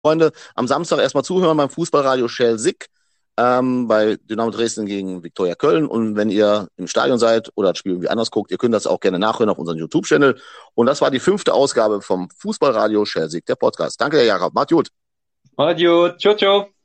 Freunde, am Samstag erstmal zuhören beim Fußballradio Schelsig bei Dynamo Dresden gegen Viktoria Köln. Und wenn ihr im Stadion seid oder das Spiel irgendwie anders guckt, ihr könnt das auch gerne nachhören auf unserem YouTube-Channel. Und das war die 5. Ausgabe vom Fußballradio Schelsig, der Podcast. Danke, Herr Jakob. Macht gut. Macht's gut. Ciao, ciao.